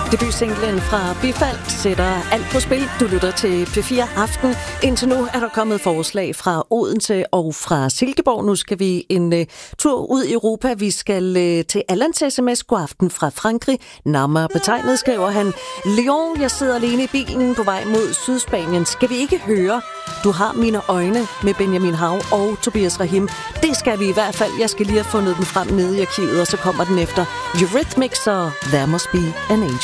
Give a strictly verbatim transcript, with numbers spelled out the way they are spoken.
Debutsinglen fra Bifald sætter alt på spil. Du lytter til P fire Aften. Indtil nu er der kommet forslag fra Odense og fra Silkeborg. Nu skal vi en uh, tur ud i Europa. Vi skal uh, til Allans sms. God aften fra Frankrig. Nærmere betegnet skriver han: Lyon, jeg sidder alene i bilen på vej mod Sydspanien. Skal vi ikke høre Du har mine øjne med Benjamin Hav og Tobias Rahim? Det skal vi i hvert fald. Jeg skal lige have fundet den frem nede i arkivet, og så kommer den efter Eurythmics og There Must Be an Angel.